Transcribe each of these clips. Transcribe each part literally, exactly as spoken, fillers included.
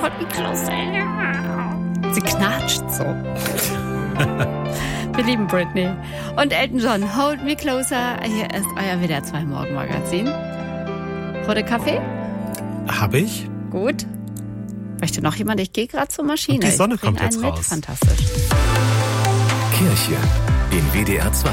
Hold me closer. Sie knatscht so. Wir lieben Britney. Und Elton John, Hold Me Closer. Hier ist euer W D R zwei Morgenmagazin. Rote Kaffee? Hab ich. Gut. Möchte noch jemand? Ich gehe gerade zur Maschine. Und die Sonne ich kommt jetzt mit. raus. Fantastisch. Kirche in W D R zwei.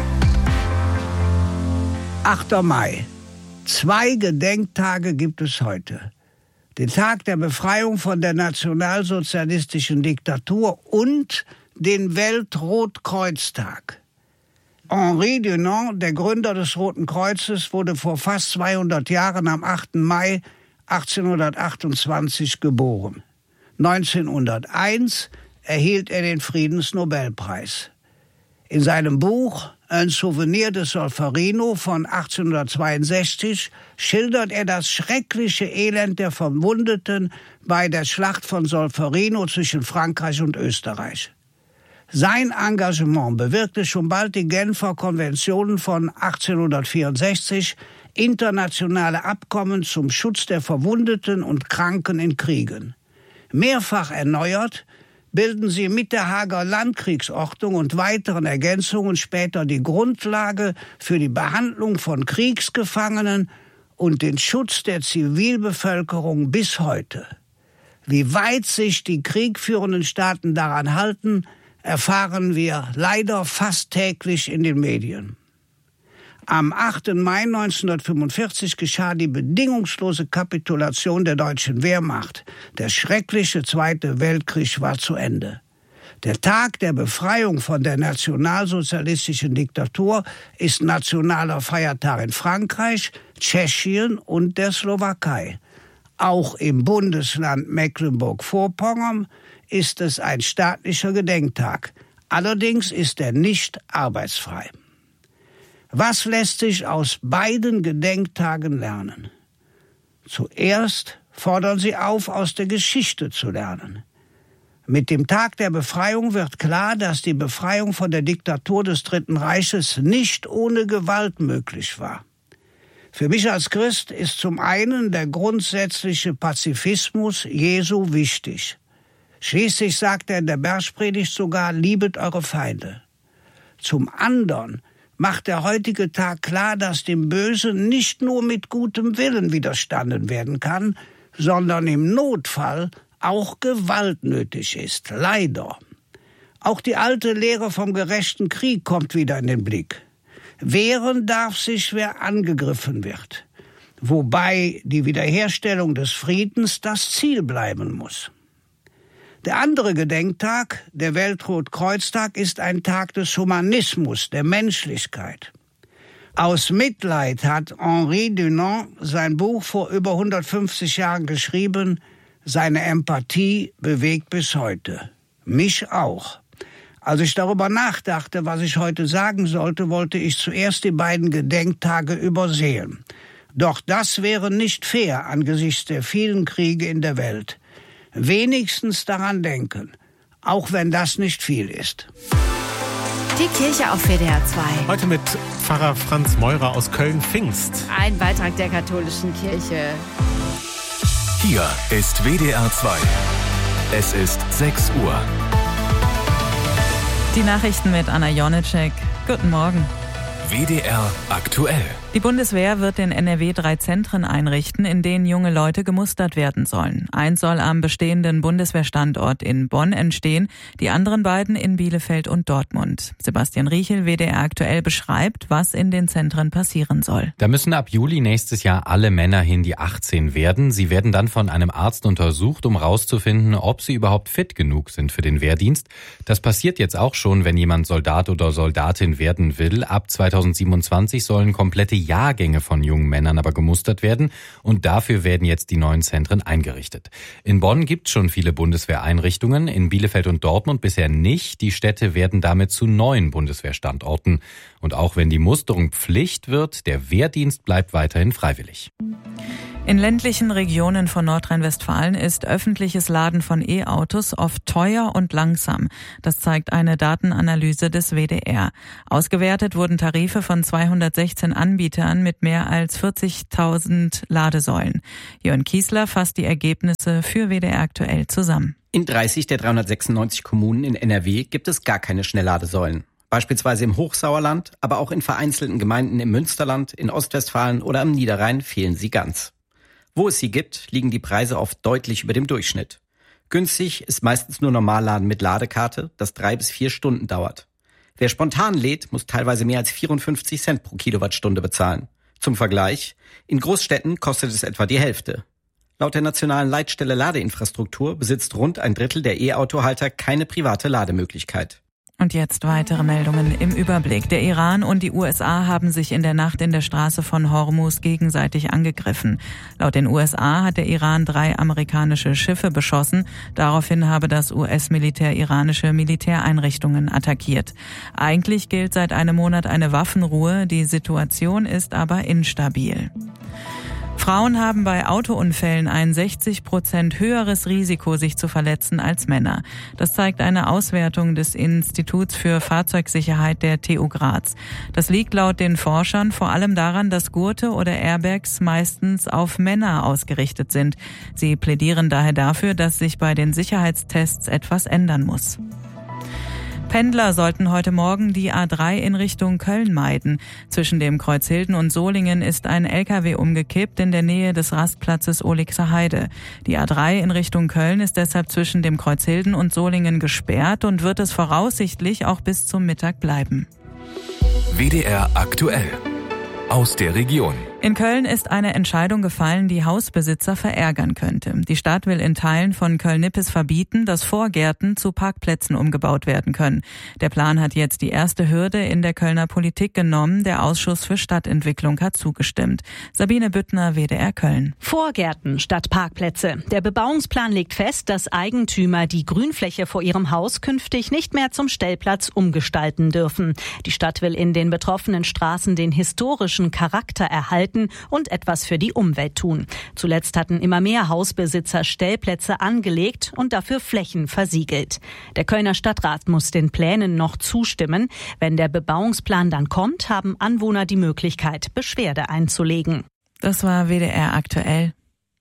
achter Mai. Zwei Gedenktage gibt es heute. Den Tag der Befreiung von der nationalsozialistischen Diktatur und den Weltrotkreuztag. Henri Dunant, der Gründer des Roten Kreuzes, wurde vor fast zweihundert Jahren am achten Mai achtzehnhundertachtundzwanzig geboren. neunzehnhunderteins erhielt er den Friedensnobelpreis. In seinem Buch Ein Souvenir de Solferino von achtzehnhundertzweiundsechzig schildert er das schreckliche Elend der Verwundeten bei der Schlacht von Solferino zwischen Frankreich und Österreich. Sein Engagement bewirkte schon bald die Genfer Konventionen von achtzehnhundertvierundsechzig, internationale Abkommen zum Schutz der Verwundeten und Kranken in Kriegen. Mehrfach erneuert, bilden sie mit der Haager Landkriegsordnung und weiteren Ergänzungen später die Grundlage für die Behandlung von Kriegsgefangenen und den Schutz der Zivilbevölkerung bis heute. Wie weit sich die kriegführenden Staaten daran halten, erfahren wir leider fast täglich in den Medien. Am achten Mai neunzehnhundertfünfundvierzig geschah die bedingungslose Kapitulation der deutschen Wehrmacht. Der schreckliche Zweite Weltkrieg war zu Ende. Der Tag der Befreiung von der nationalsozialistischen Diktatur ist nationaler Feiertag in Frankreich, Tschechien und der Slowakei. Auch im Bundesland Mecklenburg-Vorpommern ist es ein staatlicher Gedenktag. Allerdings ist er nicht arbeitsfrei. Was lässt sich aus beiden Gedenktagen lernen? Zuerst fordern sie auf, aus der Geschichte zu lernen. Mit dem Tag der Befreiung wird klar, dass die Befreiung von der Diktatur des Dritten Reiches nicht ohne Gewalt möglich war. Für mich als Christ ist zum einen der grundsätzliche Pazifismus Jesu wichtig. Schließlich sagt er in der Bergpredigt sogar, liebet eure Feinde. Zum anderen macht der heutige Tag klar, dass dem Bösen nicht nur mit gutem Willen widerstanden werden kann, sondern im Notfall auch Gewalt nötig ist, leider. Auch die alte Lehre vom gerechten Krieg kommt wieder in den Blick. Wehren darf sich, wer angegriffen wird, wobei die Wiederherstellung des Friedens das Ziel bleiben muss. Der andere Gedenktag, der Weltrotkreuztag, ist ein Tag des Humanismus, der Menschlichkeit. Aus Mitleid hat Henri Dunant sein Buch vor über hundertfünfzig Jahren geschrieben. Seine Empathie bewegt bis heute. Mich auch. Als ich darüber nachdachte, was ich heute sagen sollte, wollte ich zuerst die beiden Gedenktage übersehen. Doch das wäre nicht fair angesichts der vielen Kriege in der Welt. Wenigstens daran denken, auch wenn das nicht viel ist. Die Kirche auf W D R zwei. Heute mit Pfarrer Franz Meurer aus Köln-Pfingst. Ein Beitrag der katholischen Kirche. Hier ist W D R zwei. Es ist sechs Uhr. Die Nachrichten mit Anna Jonitschek. Guten Morgen. W D R aktuell. Die Bundeswehr wird in N R W drei Zentren einrichten, in denen junge Leute gemustert werden sollen. Eins soll am bestehenden Bundeswehrstandort in Bonn entstehen, die anderen beiden in Bielefeld und Dortmund. Sebastian Riechel, W D R aktuell, beschreibt, was in den Zentren passieren soll. Da müssen ab Juli nächstes Jahr alle Männer hin, die achtzehn werden. Sie werden dann von einem Arzt untersucht, um herauszufinden, ob sie überhaupt fit genug sind für den Wehrdienst. Das passiert jetzt auch schon, wenn jemand Soldat oder Soldatin werden will. Ab zweitausendsiebenundzwanzig sollen komplette Jahrgänge von jungen Männern aber gemustert werden und dafür werden jetzt die neuen Zentren eingerichtet. In Bonn gibt es schon viele Bundeswehreinrichtungen, in Bielefeld und Dortmund bisher nicht. Die Städte werden damit zu neuen Bundeswehrstandorten. Und auch wenn die Musterung Pflicht wird, der Wehrdienst bleibt weiterhin freiwillig. In ländlichen Regionen von Nordrhein-Westfalen ist öffentliches Laden von E-Autos oft teuer und langsam. Das zeigt eine Datenanalyse des W D R. Ausgewertet wurden Tarife von zweihundertsechzehn Anbietern mit mehr als vierzigtausend Ladesäulen. Jörn Kiesler fasst die Ergebnisse für W D R aktuell zusammen. In dreißig der dreihundertsechsundneunzig Kommunen in N R W gibt es gar keine Schnellladesäulen. Beispielsweise im Hochsauerland, aber auch in vereinzelten Gemeinden im Münsterland, in Ostwestfalen oder am Niederrhein fehlen sie ganz. Wo es sie gibt, liegen die Preise oft deutlich über dem Durchschnitt. Günstig ist meistens nur Normalladen mit Ladekarte, das drei bis vier Stunden dauert. Wer spontan lädt, muss teilweise mehr als vierundfünfzig Cent pro Kilowattstunde bezahlen. Zum Vergleich, in Großstädten kostet es etwa die Hälfte. Laut der nationalen Leitstelle Ladeinfrastruktur besitzt rund ein Drittel der E-Autohalter keine private Lademöglichkeit. Und jetzt weitere Meldungen im Überblick. Der Iran und die U S A haben sich in der Nacht in der Straße von Hormuz gegenseitig angegriffen. Laut den U S A hat der Iran drei amerikanische Schiffe beschossen. Daraufhin habe das U S-Militär iranische Militäreinrichtungen attackiert. Eigentlich gilt seit einem Monat eine Waffenruhe. Die Situation ist aber instabil. Frauen haben bei Autounfällen ein sechzig Prozent höheres Risiko, sich zu verletzen als Männer. Das zeigt eine Auswertung des Instituts für Fahrzeugsicherheit der T U Graz. Das liegt laut den Forschern vor allem daran, dass Gurte oder Airbags meistens auf Männer ausgerichtet sind. Sie plädieren daher dafür, dass sich bei den Sicherheitstests etwas ändern muss. Pendler sollten heute Morgen die A drei in Richtung Köln meiden. Zwischen dem Kreuz Hilden und Solingen ist ein L K W umgekippt in der Nähe des Rastplatzes Ohligser Heide. Die A drei in Richtung Köln ist deshalb zwischen dem Kreuz Hilden und Solingen gesperrt und wird es voraussichtlich auch bis zum Mittag bleiben. W D R aktuell. Aus der Region. In Köln ist eine Entscheidung gefallen, die Hausbesitzer verärgern könnte. Die Stadt will in Teilen von Köln-Nippes verbieten, dass Vorgärten zu Parkplätzen umgebaut werden können. Der Plan hat jetzt die erste Hürde in der Kölner Politik genommen. Der Ausschuss für Stadtentwicklung hat zugestimmt. Sabine Büttner, W D R Köln. Vorgärten statt Parkplätze. Der Bebauungsplan legt fest, dass Eigentümer die Grünfläche vor ihrem Haus künftig nicht mehr zum Stellplatz umgestalten dürfen. Die Stadt will in den betroffenen Straßen den historischen Charakter erhalten und etwas für die Umwelt tun. Zuletzt hatten immer mehr Hausbesitzer Stellplätze angelegt und dafür Flächen versiegelt. Der Kölner Stadtrat muss den Plänen noch zustimmen. Wenn der Bebauungsplan dann kommt, haben Anwohner die Möglichkeit, Beschwerde einzulegen. Das war W D R aktuell.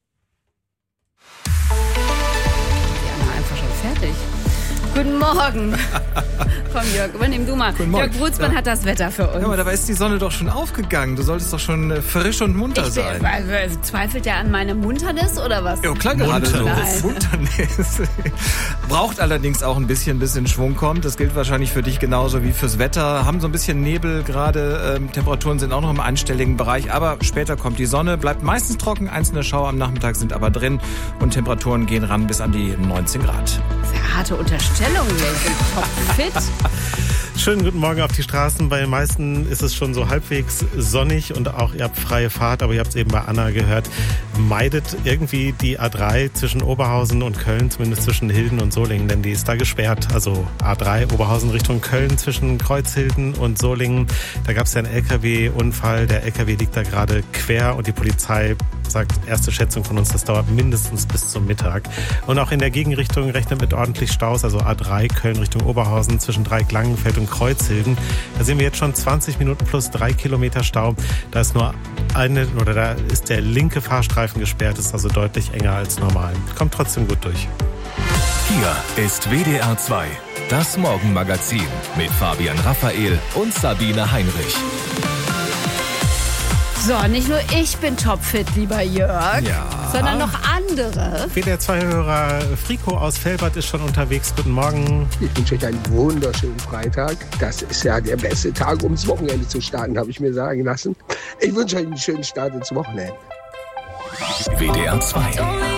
Ja, einfach schon fertig. Guten Morgen. Komm, Jörg, übernimm du mal. Jörg Brutzmann ja. hat das Wetter für uns. Ja, aber dabei ist die Sonne doch schon aufgegangen. Du solltest doch schon frisch und munter ich sein. Bin, also, zweifelt der an meine Munternis oder was? Ja, klar, gerade so. Munternis. Braucht allerdings auch ein bisschen, bis in Schwung kommt. Das gilt wahrscheinlich für dich genauso wie fürs Wetter. Haben so ein bisschen Nebel gerade. Ähm, Temperaturen sind auch noch im einstelligen Bereich. Aber später kommt die Sonne. Bleibt meistens trocken. Einzelne Schauer am Nachmittag sind aber drin. Und Temperaturen gehen ran bis an die neunzehn Grad. Sehr harte Unterstellung. Wir sind topfit. Schönen guten Morgen auf die Straßen. Bei den meisten ist es schon so halbwegs sonnig und auch ihr habt freie Fahrt, aber ihr habt es eben bei Anna gehört, meidet irgendwie die A drei zwischen Oberhausen und Köln, zumindest zwischen Hilden und Solingen, denn die ist da gesperrt. Also A drei Oberhausen Richtung Köln zwischen Kreuzhilden und Solingen. Da gab es ja einen L K W-Unfall. Der L K W liegt da gerade quer und die Polizei sagt, erste Schätzung von uns, das dauert mindestens bis zum Mittag. Und auch in der Gegenrichtung rechnet mit ordentlich Staus, also A drei Köln Richtung Oberhausen zwischen Dreieck-Langenfeld und Kreuzhilden. Da sehen wir jetzt schon zwanzig Minuten plus drei Kilometer Stau. Da ist nur eine, oder da ist der linke Fahrstreifen gesperrt, ist also deutlich enger als normal. Kommt trotzdem gut durch. Hier ist W D R zwei, das Morgenmagazin mit Fabian Raphael und Sabine Heinrich. So, nicht nur ich bin topfit, lieber Jörg, ja. sondern noch andere. W D R zwei-Hörer Frico aus Velbert ist schon unterwegs. Guten Morgen. Ich wünsche euch einen wunderschönen Freitag. Das ist ja der beste Tag, um ins Wochenende zu starten, habe ich mir sagen lassen. Ich wünsche euch einen schönen Start ins Wochenende. W D R zwei.